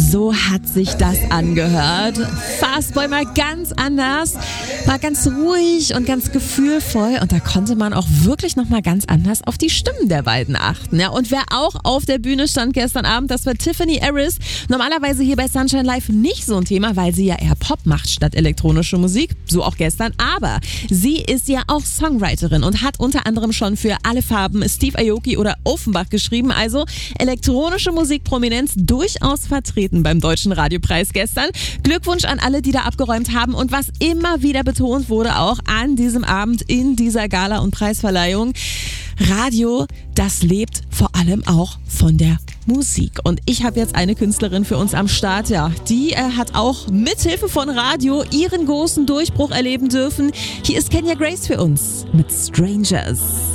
So hat sich das angehört. Fastboy mal ganz anders, war ganz ruhig und ganz gefühlvoll und da konnte man auch wirklich nochmal ganz anders auf die Stimmen der beiden achten. Ja, und wer auch auf der Bühne stand gestern Abend, das war Tiffany Harris. Normalerweise hier bei Sunshine Live nicht so ein Thema, weil sie ja eher Pop macht statt elektronische Musik, so auch gestern. Aber sie ist ja auch Songwriterin und hat unter anderem schon für Alle Farben, Steve Aoki oder Offenbach geschrieben. Also elektronische Musikprominenz durchaus vertreten beim Deutschen Radiopreis gestern. Glückwunsch an alle, die da abgeräumt haben und was immer wieder betont wurde, auch an diesem Abend in dieser Gala- und Preisverleihung. Radio, das lebt vor allem auch von der Musik. Und ich habe jetzt eine Künstlerin für uns am Start, ja, die hat auch mithilfe von Radio ihren großen Durchbruch erleben dürfen. Hier ist Kenya Grace für uns mit Strangers.